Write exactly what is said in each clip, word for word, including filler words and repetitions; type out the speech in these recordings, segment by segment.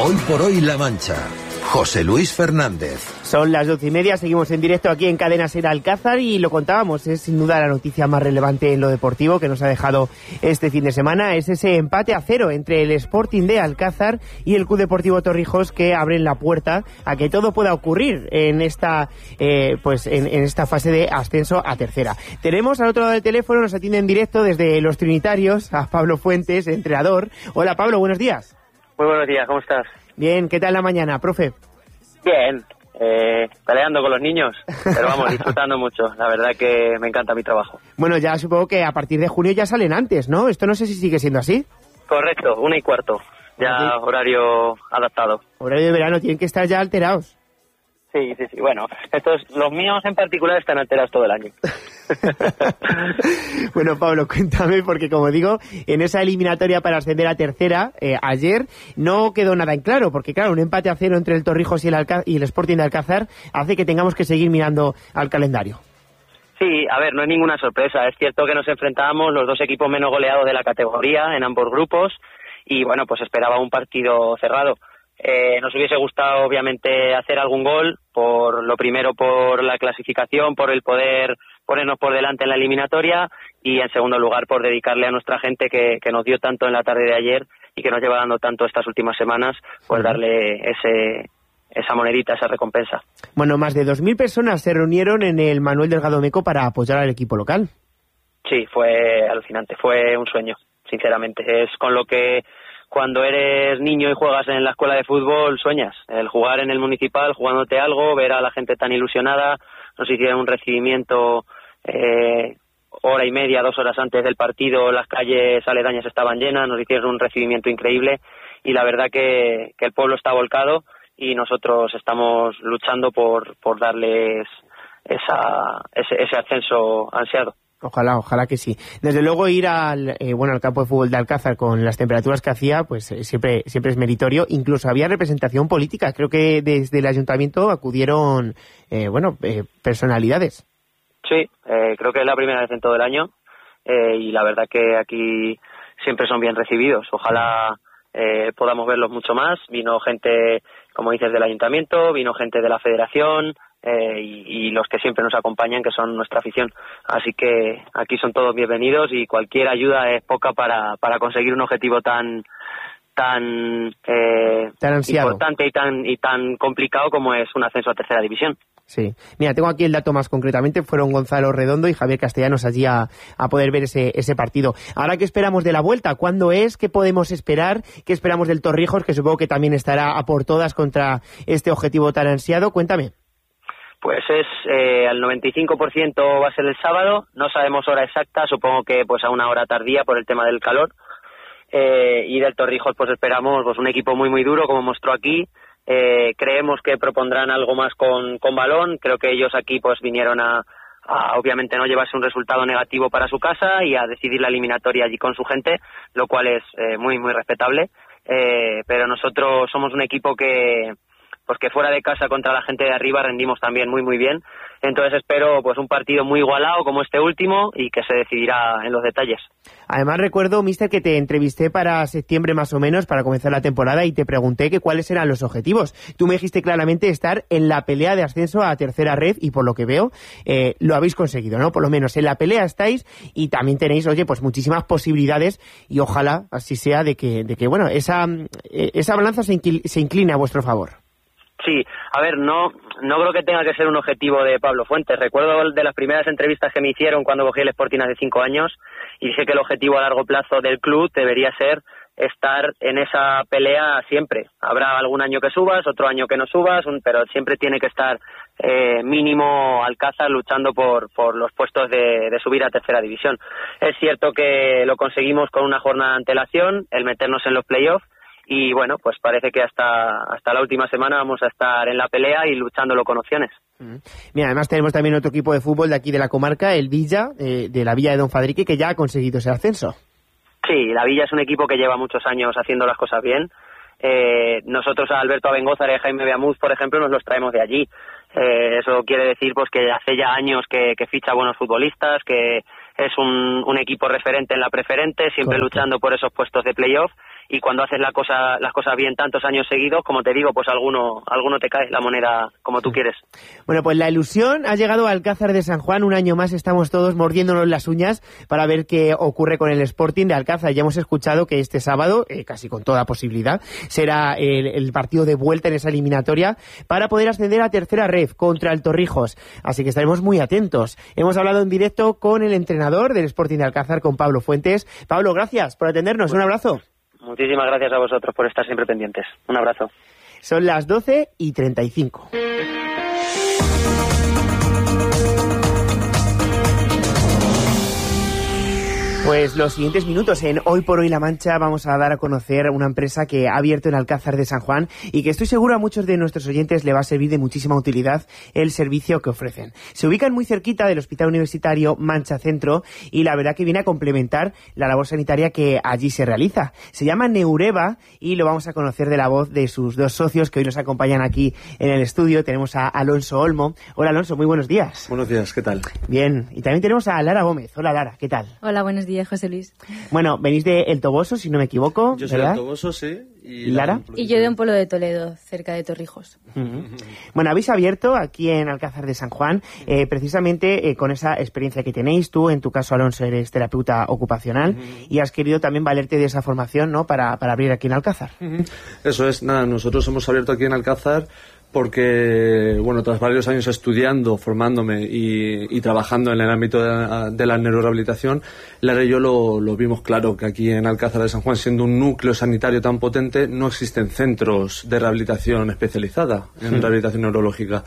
Hoy por hoy La Mancha. José Luis Fernández. Son las doce y media, seguimos en directo aquí en Cadena Ser Alcázar y lo contábamos, es sin duda la noticia más relevante en lo deportivo que nos ha dejado este fin de semana, es ese empate a cero entre el Sporting de Alcázar y el Club Deportivo Torrijos, que abren la puerta a que todo pueda ocurrir en esta eh, pues en, en esta fase de ascenso a tercera. Tenemos al otro lado del teléfono, nos atiende en directo desde Los Trinitarios a Pablo Fuentes, entrenador. Hola Pablo, buenos días. Muy buenos días, ¿cómo estás? Bien, ¿qué tal la mañana, profe? Bien, eh, peleando con los niños, pero vamos, disfrutando mucho. La verdad que me encanta mi trabajo. Bueno, ya supongo que a partir de junio ya salen antes, ¿no? Esto no sé si sigue siendo así. Correcto, una y cuarto, ya ¿sí? Horario adaptado. Horario de verano, tienen que estar ya alterados. Sí, sí, sí, bueno, estos, los míos en particular están alterados todo el año. Bueno, Pablo, cuéntame, porque como digo, en esa eliminatoria para ascender a tercera, eh, ayer no quedó nada en claro, porque claro, un empate a cero entre el Torrijos y el, Alca- y el Sporting de Alcázar hace que tengamos que seguir mirando al calendario. Sí, a ver, no es ninguna sorpresa, es cierto que nos enfrentábamos los dos equipos menos goleados de la categoría en ambos grupos y bueno, pues esperaba un partido cerrado. Eh, nos hubiese gustado obviamente hacer algún gol, por lo primero por la clasificación, por el poder ponernos por delante en la eliminatoria y en segundo lugar por dedicarle a nuestra gente que, que nos dio tanto en la tarde de ayer y que nos lleva dando tanto estas últimas semanas, pues darle ese esa monedita, esa recompensa. Bueno, más de dos mil personas se reunieron en el Manuel Delgado Meco para apoyar al equipo local. Sí, fue alucinante, fue un sueño, sinceramente. Es con lo que cuando eres niño y juegas en la escuela de fútbol sueñas, el jugar en el municipal, jugándote algo, ver a la gente tan ilusionada. Nos hicieron un recibimiento eh, hora y media, dos horas antes del partido, las calles aledañas estaban llenas, nos hicieron un recibimiento increíble y la verdad que, que el pueblo está volcado y nosotros estamos luchando por, por darles esa, ese, ese ascenso ansiado. Ojalá, ojalá que sí. Desde luego ir al eh, bueno al campo de fútbol de Alcázar con las temperaturas que hacía, pues eh, siempre siempre es meritorio. Incluso había representación política. Creo que desde el ayuntamiento acudieron eh, bueno eh, personalidades. Sí, eh, creo que es la primera vez en todo el año eh, y la verdad que aquí siempre son bien recibidos. Ojalá eh, podamos verlos mucho más. Vino gente, como dices, del ayuntamiento, vino gente de la federación. Eh, y, y los que siempre nos acompañan, que son nuestra afición. Así que aquí son todos bienvenidos y cualquier ayuda es poca para, para conseguir un objetivo tan tan, eh, tan importante y tan y tan complicado como es un ascenso a tercera división. Sí. Mira, tengo aquí el dato más concretamente. Fueron Gonzalo Redondo y Javier Castellanos allí a, a poder ver ese, ese partido. Ahora, ¿qué esperamos de la vuelta? ¿Cuándo es? ¿Qué podemos esperar? ¿Qué esperamos del Torrijos, que supongo que también estará a por todas contra este objetivo tan ansiado? Cuéntame. Pues es eh, al noventa y cinco por ciento va a ser el sábado, no sabemos hora exacta, supongo que pues a una hora tardía por el tema del calor. Eh, y del Torrijos pues esperamos pues un equipo muy muy duro como mostró aquí. Eh, creemos que propondrán algo más con, con balón, creo que ellos aquí pues vinieron a, a obviamente no llevarse un resultado negativo para su casa y a decidir la eliminatoria allí con su gente, lo cual es eh, muy muy respetable. Eh, pero nosotros somos un equipo que pues que fuera de casa contra la gente de arriba rendimos también muy muy bien, entonces espero pues un partido muy igualado como este último y que se decidirá en los detalles. Además recuerdo, míster, que te entrevisté para septiembre más o menos, para comenzar la temporada, y te pregunté que cuáles eran los objetivos. Tú me dijiste claramente estar en la pelea de ascenso a tercera red y por lo que veo eh, lo habéis conseguido, ¿no? Por lo menos en la pelea estáis y también tenéis, oye, pues muchísimas posibilidades y ojalá así sea de que, de que bueno, esa, esa balanza se, inquil- se incline a vuestro favor. Sí, a ver, no no creo que tenga que ser un objetivo de Pablo Fuentes. Recuerdo de las primeras entrevistas que me hicieron cuando cogí el Sporting hace cinco años y dije que el objetivo a largo plazo del club debería ser estar en esa pelea siempre. Habrá algún año que subas, otro año que no subas, un, pero siempre tiene que estar eh, mínimo Alcázar luchando por, por los puestos de, de subir a tercera división. Es cierto que lo conseguimos con una jornada de antelación, el meternos en los playoffs, y bueno, pues parece que hasta hasta la última semana vamos a estar en la pelea y luchándolo con opciones. Mira, además tenemos también otro equipo de fútbol de aquí de la comarca, el Villa, eh, de la Villa de Don Fadrique, que ya ha conseguido ese ascenso. Sí, la Villa es un equipo que lleva muchos años haciendo las cosas bien. Eh, nosotros a Alberto Abengózar y a Jaime Beamuz, por ejemplo, nos los traemos de allí. Eh, eso quiere decir pues que hace ya años que, que ficha buenos futbolistas, que es un, un equipo referente en la preferente, siempre Correcto. Luchando por esos puestos de playoff. y cuando haces la cosa, las cosas bien tantos años seguidos, como te digo, pues alguno, alguno te cae la moneda como tú quieres. Bueno, pues la ilusión ha llegado al Alcázar de San Juan. Un año más estamos todos mordiéndonos las uñas para ver qué ocurre con el Sporting de Alcázar. Ya hemos escuchado que este sábado, eh, casi con toda posibilidad, será el, el partido de vuelta en esa eliminatoria para poder ascender a tercera ref contra el Torrijos. Así que estaremos muy atentos. Hemos hablado en directo con el entrenador del Sporting de Alcázar, con Pablo Fuentes. Pablo, gracias por atendernos. Un abrazo. Muchísimas gracias a vosotros por estar siempre pendientes. Un abrazo. Son las doce y treinta y cinco. Pues los siguientes minutos en Hoy por Hoy La Mancha vamos a dar a conocer una empresa que ha abierto en Alcázar de San Juan y que estoy seguro a muchos de nuestros oyentes le va a servir de muchísima utilidad el servicio que ofrecen. Se ubican muy cerquita del Hospital Universitario Mancha Centro y la verdad que viene a complementar la labor sanitaria que allí se realiza. Se llama Neureva y lo vamos a conocer de la voz de sus dos socios que hoy nos acompañan aquí en el estudio. Tenemos a Alonso Olmo. Hola Alonso, muy buenos días. Buenos días, ¿qué tal? Bien, y también tenemos a Lara Gómez. Hola Lara, ¿qué tal? Hola, buenos días. José Luis. Bueno, venís de El Toboso, si no me equivoco, yo soy ¿verdad? de El Toboso, sí. ¿Y Lara? Y yo de un pueblo de Toledo, cerca de Torrijos. Uh-huh. Bueno, habéis abierto aquí en Alcázar de San Juan, eh, precisamente eh, con esa experiencia que tenéis. Tú, en tu caso, Alonso, eres terapeuta ocupacional uh-huh. y has querido también valerte de esa formación, ¿no?, para, para abrir aquí en Alcázar. Uh-huh. Eso es, nada, nosotros hemos abierto aquí en Alcázar porque, bueno, tras varios años estudiando, formándome y, y trabajando en el ámbito de, de la neurorehabilitación, Lara y yo lo, lo vimos claro, que aquí en Alcázar de San Juan, siendo un núcleo sanitario tan potente, no existen centros de rehabilitación especializada en sí. rehabilitación neurológica.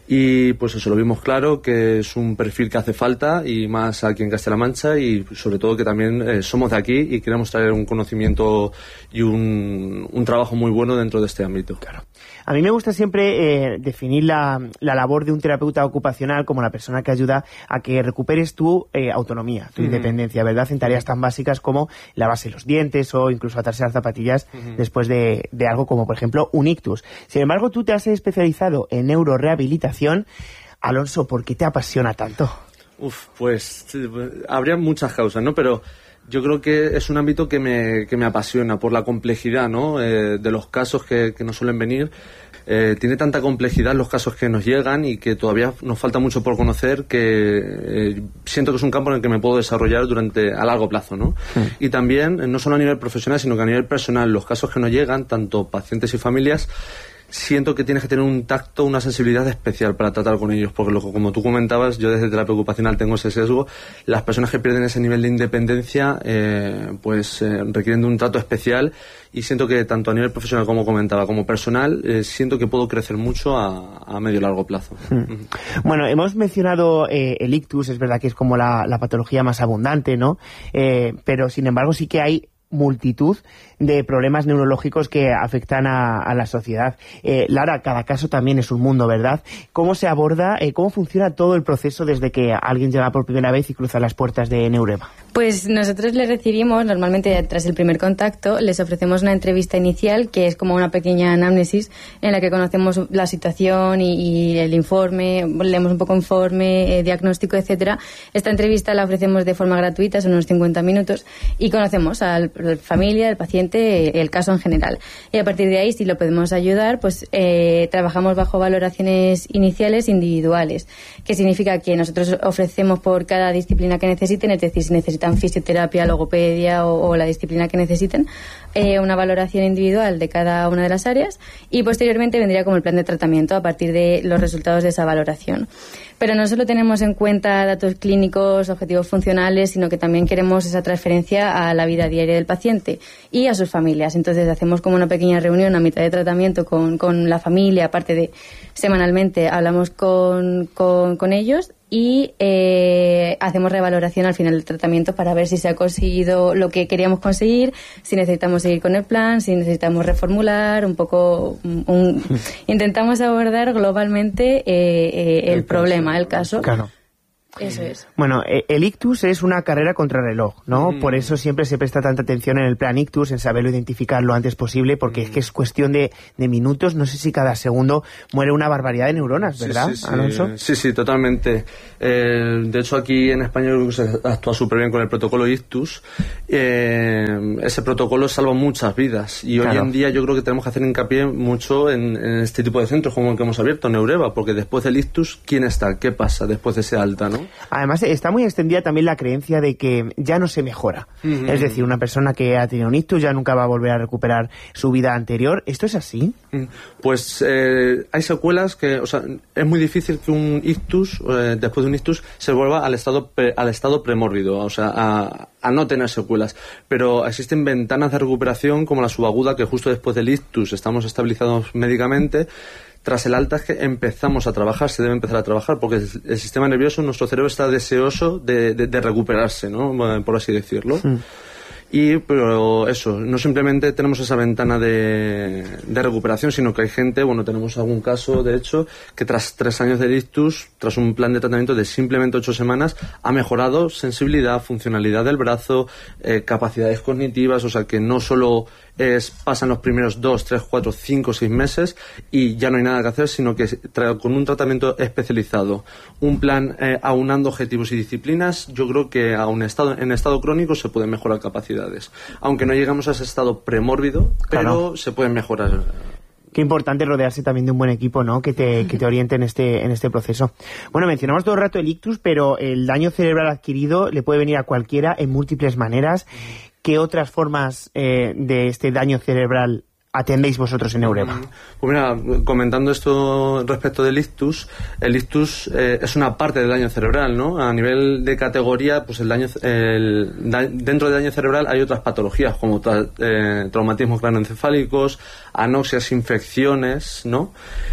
Y pues eso, lo vimos claro, que es un perfil que hace falta, y más aquí en Castilla-La Mancha, y sobre todo que también eh, somos de aquí y queremos traer un conocimiento y un, un trabajo muy bueno dentro de este ámbito. Claro. A mí me gusta siempre eh, definir la, la labor de un terapeuta ocupacional como la persona que ayuda a que recuperes tu eh, autonomía, tu uh-huh. independencia, ¿verdad?, en tareas tan básicas como lavarse los dientes o incluso atarse las zapatillas uh-huh. después de, de algo como, por ejemplo, un ictus. Sin embargo, tú te has especializado en neurorehabilitación. Alonso, ¿por qué te apasiona tanto? Uf, pues habría muchas causas, ¿no? Pero yo creo que es un ámbito que me, que me apasiona por la complejidad, ¿no?, eh, de los casos que, que nos suelen venir. Eh, tiene tanta complejidad los casos que nos llegan y que todavía nos falta mucho por conocer, que eh, siento que es un campo en el que me puedo desarrollar durante a largo plazo, ¿no? Sí. Y también, no solo a nivel profesional, sino que a nivel personal, los casos que nos llegan, tanto pacientes y familias, siento que tienes que tener un tacto, una sensibilidad especial para tratar con ellos, porque lo, como tú comentabas, yo desde terapia ocupacional tengo ese sesgo. Las personas que pierden ese nivel de independencia eh, pues eh, requieren de un trato especial, y siento que tanto a nivel profesional, como comentaba, como personal, eh, siento que puedo crecer mucho a, a medio y largo plazo. Hmm. Bueno, hemos mencionado eh, el ictus, es verdad que es como la, la patología más abundante, ¿no? Eh, pero sin embargo sí que hay multitud de problemas neurológicos que afectan a, a la sociedad. Eh, Lara, cada caso también es un mundo, ¿verdad? ¿Cómo se aborda, eh, cómo funciona todo el proceso desde que alguien llega por primera vez y cruza las puertas de Neureva? Pues nosotros les recibimos, normalmente tras el primer contacto, les ofrecemos una entrevista inicial que es como una pequeña anamnesis en la que conocemos la situación y, y el informe, leemos un poco informe, eh, diagnóstico, etcétera. Esta entrevista la ofrecemos de forma gratuita, son unos cincuenta minutos, y conocemos a la familia, al paciente, el caso en general. Y a partir de ahí, si lo podemos ayudar, pues eh, trabajamos bajo valoraciones iniciales individuales, que significa que nosotros ofrecemos por cada disciplina que necesiten, es decir, si necesitan fisioterapia, logopedia o, o la disciplina que necesiten, eh, una valoración individual de cada una de las áreas, y posteriormente vendría como el plan de tratamiento a partir de los resultados de esa valoración. Pero no solo tenemos en cuenta datos clínicos, objetivos funcionales, sino que también queremos esa transferencia a la vida diaria del paciente y a sus familias. Entonces hacemos como una pequeña reunión a mitad de tratamiento con, con la familia, aparte de semanalmente hablamos con, con, con ellos, y eh, hacemos revaloración al final del tratamiento para ver si se ha conseguido lo que queríamos conseguir, si necesitamos seguir con el plan, si necesitamos reformular un poco. Un, intentamos abordar globalmente eh, eh, el, el problema, el caso. Claro. Eso es. Bueno, el ictus es una carrera contrarreloj, ¿no? Mm. Por eso siempre se presta tanta atención en el plan ictus, en saberlo identificar lo antes posible, porque mm. es que es cuestión de, de minutos, no sé si cada segundo muere una barbaridad de neuronas, ¿verdad, sí, sí, sí. Alonso? Sí, sí, totalmente. Eh, de hecho, aquí en España creo que se actúa súper bien con el protocolo ictus. Eh, ese protocolo salva muchas vidas y claro. hoy en día yo creo que tenemos que hacer hincapié mucho en, en este tipo de centros como el que hemos abierto, Neureva, porque después del ictus, ¿quién está? ¿Qué pasa después de ese alta, no? Además, está muy extendida también la creencia de que ya no se mejora. Uh-huh. Es decir, una persona que ha tenido un ictus ya nunca va a volver a recuperar su vida anterior. ¿Esto es así? Pues eh, hay secuelas que, o sea, es muy difícil que un ictus, eh, después de un ictus, se vuelva al estado pre, al estado premórbido, o sea, a, a no tener secuelas. Pero existen ventanas de recuperación como la subaguda, que justo después del ictus estamos estabilizados médicamente. Tras el alta es que empezamos a trabajar, se debe empezar a trabajar, porque el, el sistema nervioso, nuestro cerebro está deseoso de, de, de recuperarse, ¿no? Por así decirlo. Sí. Y, pero eso, no simplemente tenemos esa ventana de, de recuperación, sino que hay gente, bueno, tenemos algún caso, de hecho, que tras tres años de ictus, tras un plan de tratamiento de simplemente ocho semanas, ha mejorado sensibilidad, funcionalidad del brazo, eh, capacidades cognitivas, o sea que no solo es, pasan los primeros dos, tres, cuatro, cinco, seis meses y ya no hay nada que hacer, sino que tra- con un tratamiento especializado, un plan eh, aunando objetivos y disciplinas, yo creo que a un estado, en estado crónico se pueden mejorar capacidades. Aunque no llegamos a ese estado premórbido, pero claro. se pueden mejorar. Qué importante rodearse también de un buen equipo, ¿no? Que te, que te oriente en este, en este proceso. Bueno, mencionamos todo el rato el ictus, pero el daño cerebral adquirido le puede venir a cualquiera en múltiples maneras. ¿Qué otras formas eh, de este daño cerebral atendéis vosotros en Neureva? Pues mira, comentando esto respecto del ictus, el ictus eh, es una parte del daño cerebral, ¿no? A nivel de categoría, pues el daño, el, da, dentro del daño cerebral hay otras patologías como tra, eh, traumatismos craneoencefálicos, anoxias, infecciones, ¿no?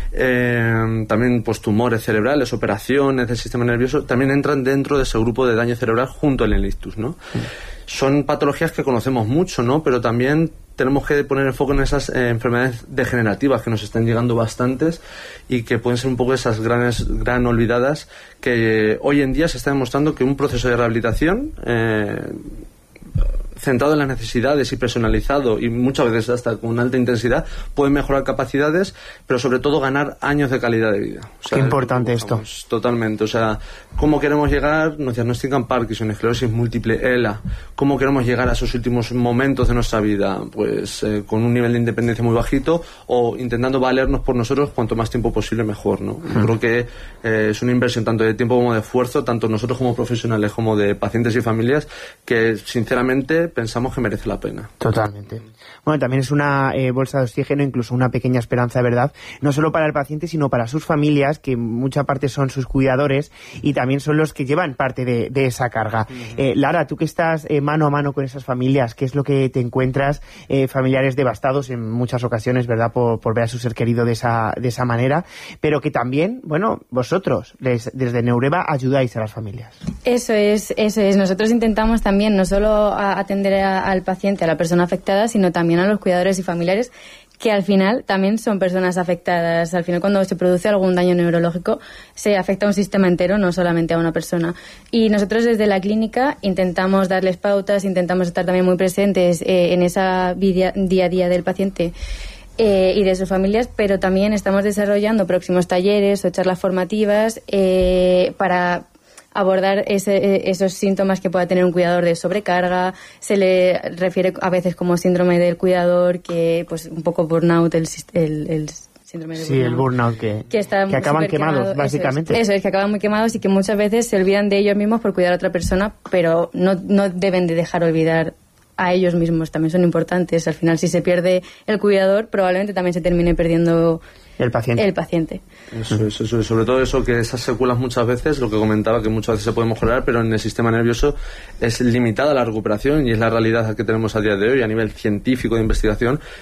Eh, también pues tumores cerebrales, operaciones del sistema nervioso, también entran dentro de ese grupo de daño cerebral junto al ictus, ¿no? Mm. Son patologías que conocemos mucho, ¿no? Pero también tenemos que poner el foco en esas eh, enfermedades degenerativas que nos están llegando bastantes y que pueden ser un poco esas grandes, gran olvidadas, que eh, hoy en día se está demostrando que un proceso de rehabilitación eh, centrado en las necesidades y personalizado y muchas veces hasta con alta intensidad puede mejorar capacidades, pero sobre todo ganar años de calidad de vida. O sea, qué importante esto. Totalmente. O sea, ¿cómo queremos llegar? Nos diagnostican Parkinson, esclerosis múltiple, E L A. ¿Cómo queremos llegar a esos últimos momentos de nuestra vida? Pues eh, con un nivel de independencia muy bajito o intentando valernos por nosotros cuanto más tiempo posible mejor, ¿no? Uh-huh. Yo creo que eh, es una inversión tanto de tiempo como de esfuerzo, tanto nosotros como profesionales como de pacientes y familias, que sinceramente pensamos que merece la pena. Totalmente. Bueno, también es una eh, bolsa de oxígeno, incluso una pequeña esperanza de verdad, no solo para el paciente, sino para sus familias, que en mucha parte son sus cuidadores y también son los que llevan parte de, de esa carga. Uh-huh. Eh, Lara, tú que estás eh, mano a mano con esas familias, ¿qué es lo que te encuentras? Eh, familiares devastados en muchas ocasiones, ¿verdad?, por, por ver a su ser querido de esa, de esa manera, pero que también, bueno, vosotros, les, desde Neureva, ayudáis a las familias. Eso es, eso es. Nosotros intentamos también no solo a atender a, al paciente, a la persona afectada, sino también a los cuidadores y familiares, que al final también son personas afectadas. Al final, cuando se produce algún daño neurológico, se afecta a un sistema entero, no solamente a una persona. Y nosotros desde la clínica intentamos darles pautas, intentamos estar también muy presentes eh, en esa vida, día a día del paciente eh, y de sus familias, pero también estamos desarrollando próximos talleres o charlas formativas eh, para abordar ese, esos síntomas que pueda tener un cuidador de sobrecarga. Se le refiere a veces como síndrome del cuidador, que pues un poco burnout, el, el, el síndrome del sí, burnout. Sí, el burnout, que, que, está que acaban quemados, quemado. básicamente. Eso es, eso es, que acaban muy quemados y que muchas veces se olvidan de ellos mismos por cuidar a otra persona, pero no, no deben de dejar olvidar a ellos mismos, también son importantes. Al final, si se pierde el cuidador, probablemente también se termine perdiendo el paciente. El paciente. Eso es, eso es. Sobre todo eso, que esas secuelas muchas veces, lo que comentaba, que muchas veces se puede mejorar, pero en el sistema nervioso es limitada la recuperación y es la realidad que tenemos a día de hoy a nivel científico de investigación.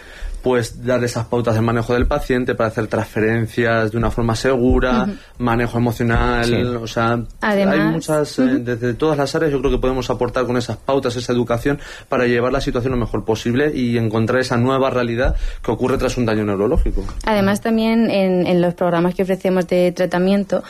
pues dar esas pautas de manejo del paciente para hacer transferencias de una forma segura, uh-huh. manejo emocional, sí. o sea, además, hay muchas, uh-huh. eh, desde todas las áreas yo creo que podemos aportar con esas pautas, esa educación para llevar la situación lo mejor posible y encontrar esa nueva realidad que ocurre tras un daño neurológico. Además también en, en los programas que ofrecemos de tratamiento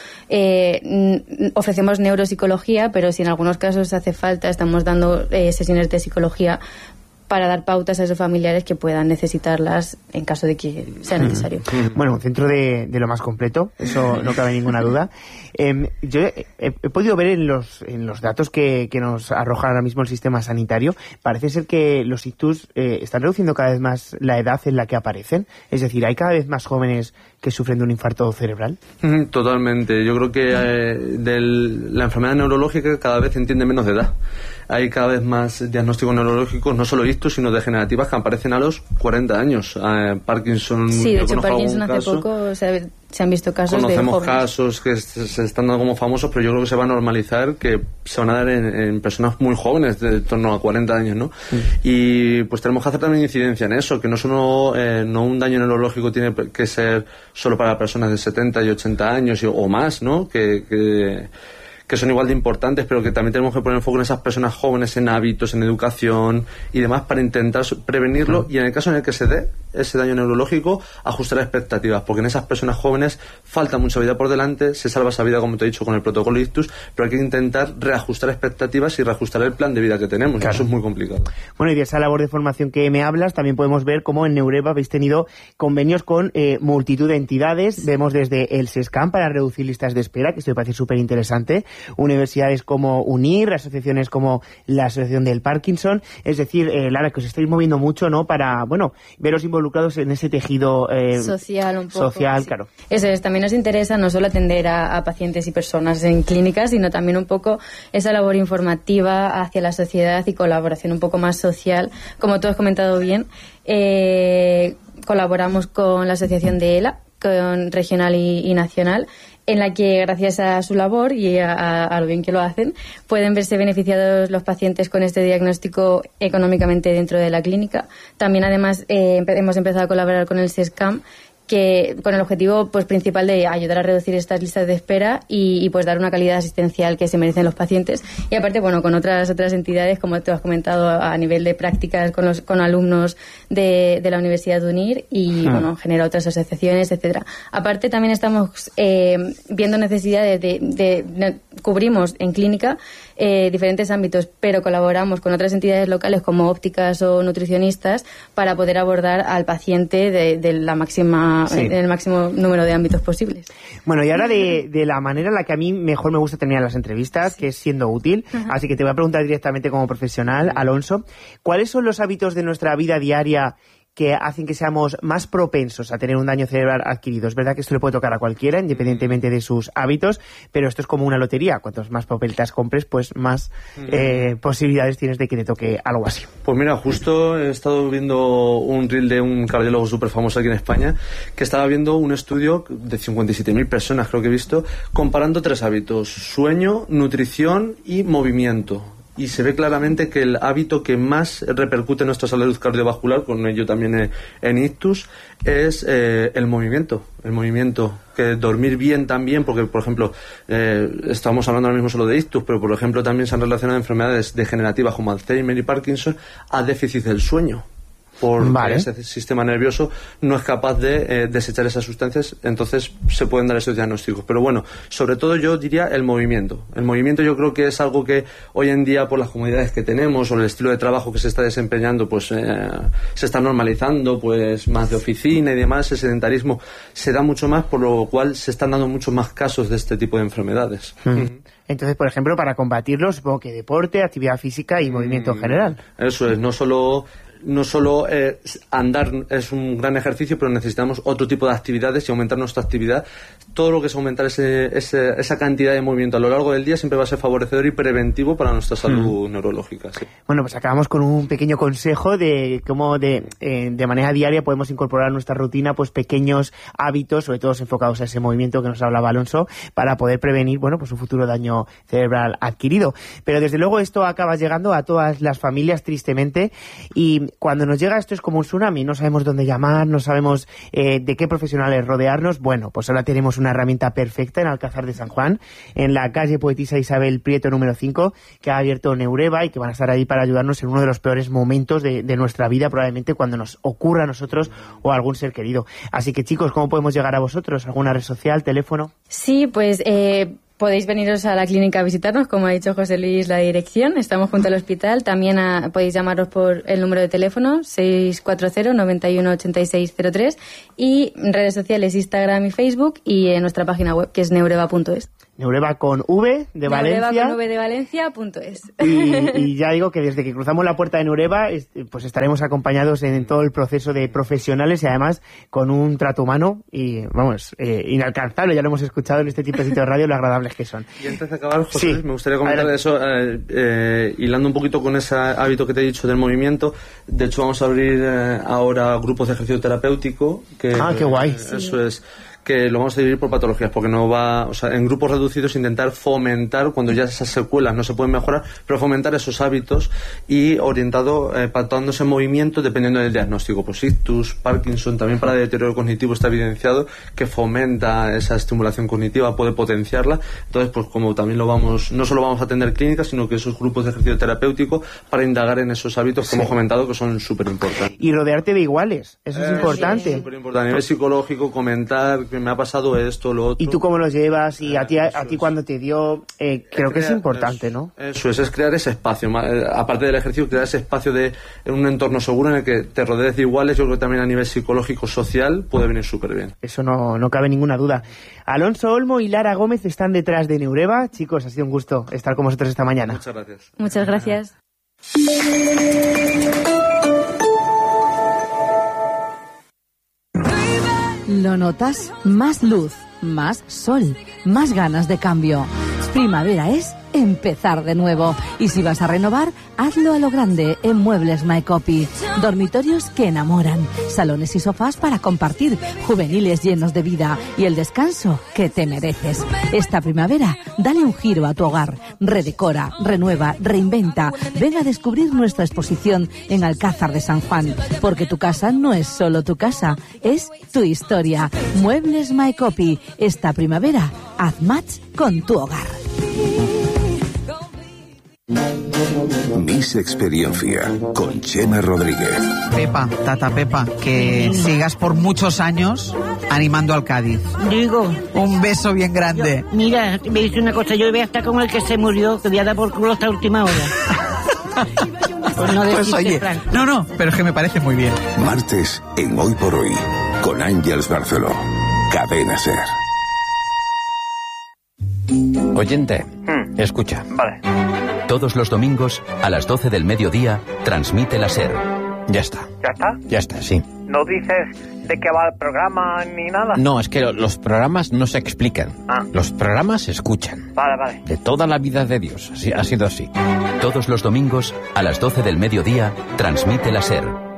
eh, ofrecemos neuropsicología, pero si en algunos casos hace falta estamos dando eh, sesiones de psicología para dar pautas a esos familiares que puedan necesitarlas en caso de que sea necesario. Bueno, un centro de, de lo más completo, eso no cabe ninguna duda. Eh, yo he, he podido ver en los, en los datos que, que nos arroja ahora mismo el sistema sanitario, parece ser que los ictus eh, están reduciendo cada vez más la edad en la que aparecen, es decir, hay cada vez más jóvenes que sufren de un infarto cerebral. Totalmente, yo creo que eh, del, la enfermedad neurológica cada vez entiende menos de edad. Hay cada vez más diagnósticos neurológicos, no solo ictus, sino degenerativas, que aparecen a los cuarenta años. Eh, Parkinson, sí, de hecho Parkinson hace caso, poco se, se han visto casos de jóvenes. Conocemos casos que se están dando como famosos, pero yo creo que se va a normalizar, que se van a dar en, en personas muy jóvenes, de torno a cuarenta años, ¿no? Sí. Y pues tenemos que hacer también incidencia en eso, que no solo eh, no un daño neurológico tiene que ser solo para personas de setenta y ochenta años y, o más, ¿no? Que... que que son igual de importantes, pero que también tenemos que poner foco en esas personas jóvenes, en hábitos, en educación y demás, para intentar prevenirlo y en el caso en el que se dé ese daño neurológico, ajustar expectativas, porque en esas personas jóvenes falta mucha vida por delante, se salva esa vida, como te he dicho, con el protocolo ictus, pero hay que intentar reajustar expectativas y reajustar el plan de vida que tenemos, claro. Y eso es muy complicado. Bueno, y de esa labor de formación que me hablas, también podemos ver cómo en Neureva habéis tenido convenios con eh, multitud de entidades, vemos desde el SESCAM para reducir listas de espera, que esto me parece súper interesante, universidades como UNIR, asociaciones como la Asociación del Parkinson, es decir, eh, Lara, que os estáis moviendo mucho, ¿no?, para, bueno, veros involucrados en ese tejido eh, social, un poco. Social, sí. Claro. Eso es, también nos interesa no solo atender a, a pacientes y personas en clínicas, sino también un poco esa labor informativa hacia la sociedad y colaboración un poco más social, como tú has comentado bien. Eh, colaboramos con la Asociación de ELA, con regional y, y nacional, en la que gracias a su labor y a, a lo bien que lo hacen, pueden verse beneficiados los pacientes con este diagnóstico económicamente dentro de la clínica. También además eh, hemos empezado a colaborar con el SESCAM, que con el objetivo pues principal de ayudar a reducir estas listas de espera y, y pues dar una calidad asistencial que se merecen los pacientes, y aparte bueno con otras otras entidades, como te has comentado, a nivel de prácticas con los con alumnos de, de la Universidad de UNIR y ah. bueno, genera otras asociaciones, etcétera. Aparte también estamos eh, viendo necesidades de, de, de cubrimos en clínica eh, diferentes ámbitos, pero colaboramos con otras entidades locales como ópticas o nutricionistas para poder abordar al paciente de, de la máxima sí. en el máximo número de ámbitos posibles. Bueno, y ahora de, de la manera en la que a mí mejor me gusta terminar las entrevistas, sí. que es siendo útil, uh-huh. así que te voy a preguntar directamente como profesional, Alonso, ¿cuáles son los hábitos de nuestra vida diaria que hacen que seamos más propensos a tener un daño cerebral adquirido? Es verdad que esto le puede tocar a cualquiera, independientemente de sus hábitos, pero esto es como una lotería. Cuantos más papeletas compres, pues más eh, posibilidades tienes de que te toque algo así. Pues mira, justo he estado viendo un reel de un cardiólogo súper famoso aquí en España, que estaba viendo un estudio de cincuenta y siete mil personas, creo que he visto, comparando tres hábitos: sueño, nutrición y movimiento. Y se ve claramente que el hábito que más repercute en nuestra salud cardiovascular, con ello también en ictus, es eh, el movimiento. El movimiento, que dormir bien también, porque por ejemplo, eh, estamos hablando ahora mismo solo de ictus, pero por ejemplo también se han relacionado enfermedades degenerativas como Alzheimer y Parkinson a déficit del sueño. Porque vale. ese sistema nervioso no es capaz de eh, desechar esas sustancias, entonces se pueden dar esos diagnósticos. Pero bueno, sobre todo yo diría el movimiento. El movimiento yo creo que es algo que hoy en día, por las comodidades que tenemos o el estilo de trabajo que se está desempeñando, pues eh, se está normalizando, pues más de oficina y demás, el sedentarismo se da mucho más, por lo cual se están dando muchos más casos de este tipo de enfermedades. Mm. Entonces, por ejemplo, para combatirlo, supongo que deporte, actividad física y mm. movimiento en general. Eso es, no solo... No solo eh, andar es un gran ejercicio, pero necesitamos otro tipo de actividades y aumentar nuestra actividad. Todo lo que es aumentar ese, ese, esa cantidad de movimiento a lo largo del día siempre va a ser favorecedor y preventivo para nuestra salud mm. neurológica. Sí. Bueno, pues acabamos con un pequeño consejo de cómo de, eh, de manera diaria podemos incorporar a nuestra rutina pues pequeños hábitos, sobre todo enfocados a ese movimiento que nos hablaba Alonso, para poder prevenir bueno pues un futuro daño cerebral adquirido. Pero desde luego esto acaba llegando a todas las familias, tristemente, y cuando nos llega esto es como un tsunami, no sabemos dónde llamar, no sabemos eh, de qué profesionales rodearnos. Bueno, pues ahora tenemos una herramienta perfecta en Alcázar de San Juan, en la calle Poetisa Isabel Prieto número cinco, que ha abierto Neureva y que van a estar ahí para ayudarnos en uno de los peores momentos de, de nuestra vida, probablemente cuando nos ocurra a nosotros o a algún ser querido. Así que, chicos, ¿cómo podemos llegar a vosotros? ¿Alguna red social, teléfono? Sí, pues eh, podéis veniros a la clínica a visitarnos, como ha dicho José Luis, la dirección. Estamos junto al hospital. También a, podéis llamaros por el número de teléfono seis cuatro cero, nueve uno, ocho seis cero tres y redes sociales Instagram y Facebook y en nuestra página web, que es neureva punto es. Neureva con V de Valencia. Neureva con V de Valencia punto es. Y, y ya digo que desde que cruzamos la puerta de Neureva, pues estaremos acompañados en todo el proceso de profesionales y además con un trato humano y, vamos, eh, inalcanzable. Ya lo hemos escuchado en este tipo de sitios de radio, lo agradables que son. Y antes de acabar, José, sí. me gustaría comentar eso, eh, eh, hilando un poquito con ese hábito que te he dicho del movimiento. De hecho, vamos a abrir eh, ahora grupos de ejercicio terapéutico. Que, ah, qué guay. Eh, eso sí. es... que lo vamos a dividir por patologías, porque no va, o sea, en grupos reducidos intentar fomentar, cuando ya esas secuelas no se pueden mejorar, pero fomentar esos hábitos y orientado, eh, pactándose en movimiento dependiendo del diagnóstico. Pues ictus, Parkinson, también para deterioro cognitivo está evidenciado que fomenta esa estimulación cognitiva, puede potenciarla. Entonces, pues como también lo vamos, no solo vamos a atender clínicas, sino que esos grupos de ejercicio terapéutico para indagar en esos hábitos, como he comentado, que son súper importantes. Y rodearte de iguales, eso es eh, importante. Es súper importante. A nivel psicológico, comentar que me ha pasado esto, lo otro. ¿Y tú cómo los llevas? Y a ti, a, a ti cuando te dio, eh, creo es que crear, es importante, es, ¿no? Eso es, es crear ese espacio, aparte del ejercicio, crear ese espacio de en un entorno seguro en el que te rodees de iguales. Yo creo que también a nivel psicológico, social, puede venir súper bien. Eso no, no cabe ninguna duda. Alonso Olmo y Lara Gómez están detrás de Neureva. Chicos, ha sido un gusto estar con vosotros esta mañana. Muchas gracias. Muchas gracias. ¿Lo notas? Más luz, más sol, más ganas de cambio. Primavera es empezar de nuevo. Y si vas a renovar, hazlo a lo grande en Muebles My Copy. Dormitorios que enamoran, salones y sofás para compartir, juveniles llenos de vida y el descanso que te mereces. Esta primavera, dale un giro a tu hogar. Redecora, renueva, reinventa. Ven a descubrir nuestra exposición en Alcázar de San Juan, porque tu casa no es solo tu casa, es tu historia. Muebles My Copy. Esta primavera, haz match con tu hogar. Miss Experiencia con Chema Rodríguez. Pepa, tata Pepa, que sí. sigas por muchos años animando al Cádiz. Digo, un beso bien grande. Yo, mira, me dice una cosa, yo voy a estar con el que se murió, que voy a dar por culo hasta última hora. Pues no, pues oye, no, no, pero es que me parece muy bien. Martes en Hoy por Hoy con Ángeles Barceló. Cadena Ser. Oyente, hmm. escucha. Vale. Todos los domingos, a las doce del mediodía, transmite la SER. Ya está. ¿Ya está? Ya está, sí. ¿No dices de qué va el programa ni nada? No, es que los programas no se explican. Ah. Los programas se escuchan. Vale, vale. De toda la vida de Dios. Así, ha sido así. Todos los domingos, a las doce del mediodía, transmite la SER.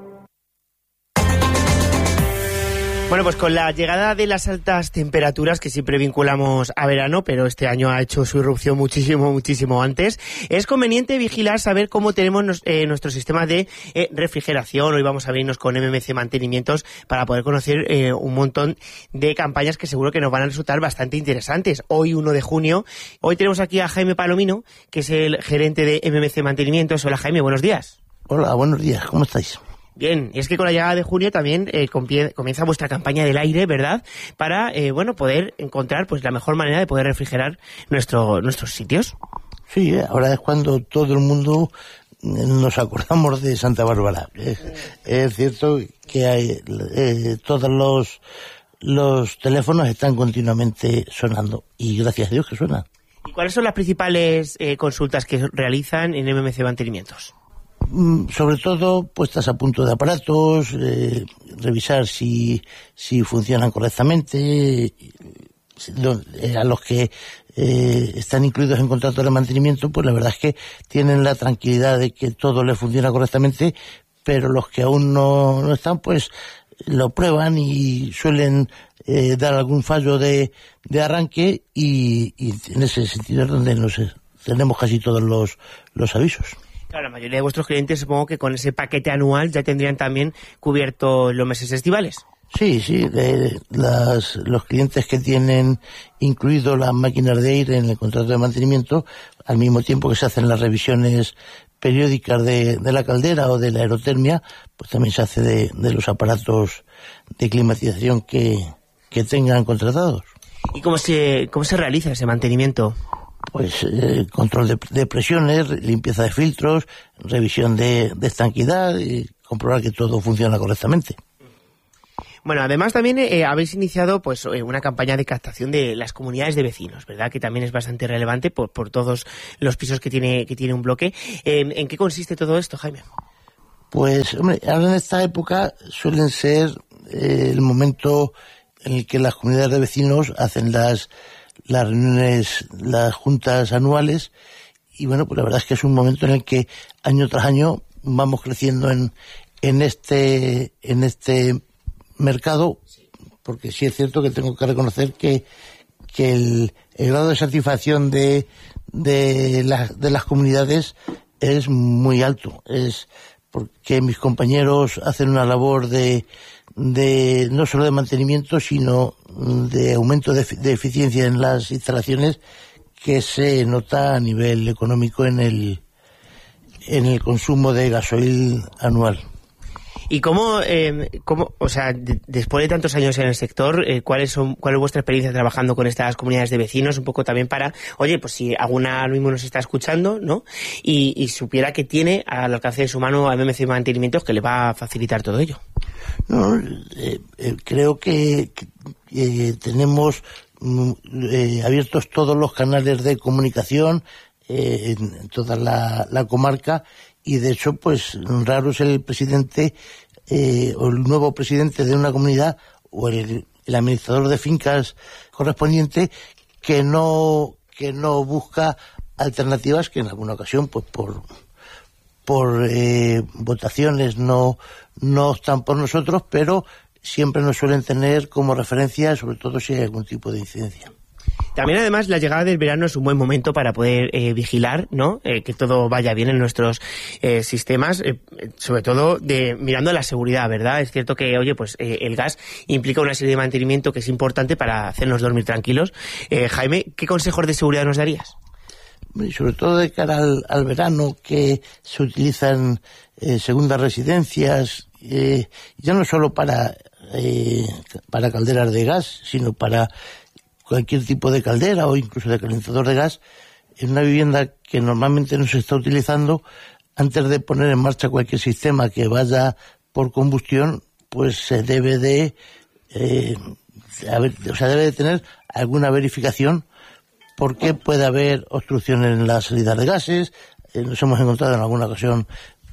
Bueno, pues con la llegada de las altas temperaturas que siempre vinculamos a verano, pero este año ha hecho su irrupción muchísimo, muchísimo antes, es conveniente vigilar, saber cómo tenemos nos, eh, nuestro sistema de eh, refrigeración. Hoy vamos a venirnos con M M C Mantenimientos para poder conocer eh, un montón de campañas que seguro que nos van a resultar bastante interesantes. Hoy, uno de junio, hoy tenemos aquí a Jaime Palomino, que es el gerente de M M C Mantenimientos. Hola, Jaime, buenos días. Hola, buenos días, ¿cómo estáis? Bien, y es que con la llegada de junio también eh, comienza vuestra campaña del aire, ¿verdad? Para, eh, bueno, poder encontrar pues la mejor manera de poder refrigerar nuestro, nuestros sitios. Sí, ahora es cuando todo el mundo nos acordamos de Santa Bárbara. Es, es cierto que hay, eh, todos los, los teléfonos están continuamente sonando y gracias a Dios que suenan. ¿Y cuáles son las principales eh, consultas que realizan en M M C Mantenimientos? Sobre todo puestas a punto de aparatos, eh, revisar si, si funcionan correctamente, eh, a los que eh, están incluidos en contrato de mantenimiento, pues la verdad es que tienen la tranquilidad de que todo les funciona correctamente, pero los que aún no, no están, pues lo prueban y suelen eh, dar algún fallo de, de arranque y, y en ese sentido es donde nos tenemos casi todos los, los avisos. Claro, la mayoría de vuestros clientes supongo que con ese paquete anual ya tendrían también cubierto los meses estivales. Sí, sí, de las, los clientes que tienen incluido las máquinas de aire en el contrato de mantenimiento, al mismo tiempo que se hacen las revisiones periódicas de, de la caldera o de la aerotermia, pues también se hace de, de los aparatos de climatización que, que tengan contratados. ¿Y cómo se, cómo se realiza ese mantenimiento? Pues eh, control de, de presiones, limpieza de filtros, revisión de, de estanquidad y comprobar que todo funciona correctamente. Bueno, además también eh, habéis iniciado pues eh, una campaña de captación de las comunidades de vecinos, ¿verdad? Que también es bastante relevante por, por todos los pisos que tiene que tiene un bloque. Eh, ¿En qué consiste todo esto, Jaime? Pues, hombre, ahora en esta época suelen ser eh, el momento en el que las comunidades de vecinos hacen las, las reuniones, las juntas anuales, y bueno, pues la verdad es que es un momento en el que año tras año vamos creciendo en, en este, en este mercado, porque sí es cierto que tengo que reconocer que, que el, el grado de satisfacción de, de, la, de las comunidades es muy alto. Es porque mis compañeros hacen una labor de, de no solo de mantenimiento, sino de aumento de, de eficiencia en las instalaciones, que se nota a nivel económico en el, en el consumo de gasoil anual. ¿Y cómo, eh, cómo o sea, de, después de tantos años en el sector, eh, ¿cuáles son, cuál es vuestra experiencia trabajando con estas comunidades de vecinos? Un poco también para, oye, pues si alguna ahora mismo nos está escuchando, ¿no? Y, y supiera que tiene al alcance de su mano a M M C Mantenimientos, que le va a facilitar todo ello. No, eh, eh, creo que, que eh, tenemos eh, abiertos todos los canales de comunicación eh, en, en toda la, la comarca. Y de hecho, pues raro es el presidente eh, o el nuevo presidente de una comunidad o el, el administrador de fincas correspondiente que no que no busca alternativas que en alguna ocasión, pues por por eh, votaciones no no optan por nosotros, pero siempre nos suelen tener como referencia, sobre todo si hay algún tipo de incidencia. También, además, la llegada del verano es un buen momento para poder eh, vigilar, ¿no? Eh, que todo vaya bien en nuestros eh, sistemas, eh, sobre todo de mirando la seguridad, ¿verdad? Es cierto que, oye, pues eh, el gas implica una serie de mantenimiento que es importante para hacernos dormir tranquilos. Eh, Jaime, ¿qué consejos de seguridad nos darías? Y sobre todo de cara al, al verano, que se utilizan eh, segundas residencias, eh, ya no solo para, eh, para calderas de gas, sino para cualquier tipo de caldera o incluso de calentador de gas, en una vivienda que normalmente no se está utilizando. Antes de poner en marcha cualquier sistema que vaya por combustión, pues se debe de, eh, haber, o sea, debe de tener alguna verificación, porque puede haber obstrucción en la salida de gases. Eh, nos hemos encontrado en alguna ocasión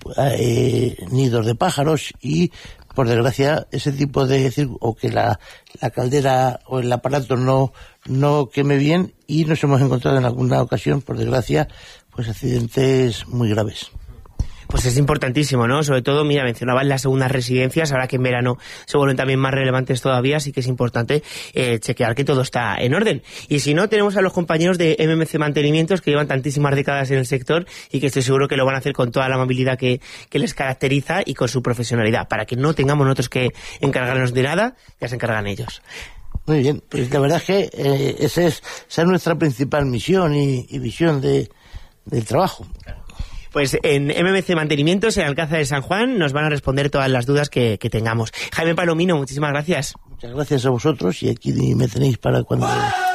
eh, nidos de pájaros y, por desgracia, ese tipo de o que la, la caldera o el aparato no no queme bien, y nos hemos encontrado en alguna ocasión, por desgracia, pues accidentes muy graves. Pues es importantísimo, ¿no? Sobre todo, mira, mencionaban las segundas residencias, ahora que en verano se vuelven también más relevantes todavía, así que es importante eh, chequear que todo está en orden. Y si no, tenemos a los compañeros de M M C Mantenimientos, que llevan tantísimas décadas en el sector y que estoy seguro que lo van a hacer con toda la amabilidad que, que les caracteriza y con su profesionalidad, para que no tengamos nosotros que encargarnos de nada, ya se encargan ellos. Muy bien, pues la verdad es que eh, esa, es, esa es nuestra principal misión y, y visión de, del trabajo. Pues en M M C Mantenimientos, en Alcázar de San Juan, nos van a responder todas las dudas que, que tengamos. Jaime Palomino, muchísimas gracias. Muchas gracias a vosotros, y aquí me tenéis para cuando...